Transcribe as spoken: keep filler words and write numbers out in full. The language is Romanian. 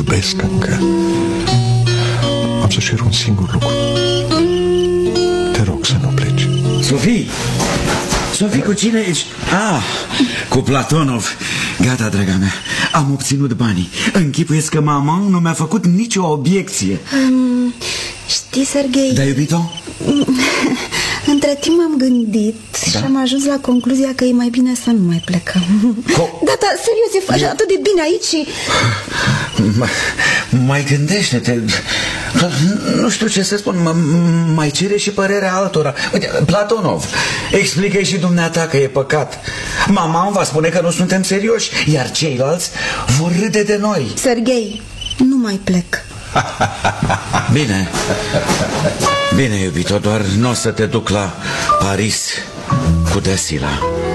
iubesc încă. Am să cer un singur lucru. Te rog să nu pleci. Sofie! Sofie, cu cine ești? Ah, cu Platonov. Gata, draga mea, am obținut banii. Închipuiesc că mama nu mi-a făcut nicio obiecție. um, Știi, Serghei? Da, iubito? Între timp m-am gândit, da? Și am ajuns la concluzia că e mai bine să nu mai plecăm. Co da, da, serios, e face atât de bine aici și... Mai gândește-te. Nu știu ce să spun. Mai cere și părerea altora. Uite, Platonov, explică-i și dumneata că e păcat. Mama îmi va spune că nu suntem serioși, iar ceilalți vor râde de noi. Serghei, nu mai plec. Bine. Bine, iubito, doar nu o să te duc la Paris cu Desila.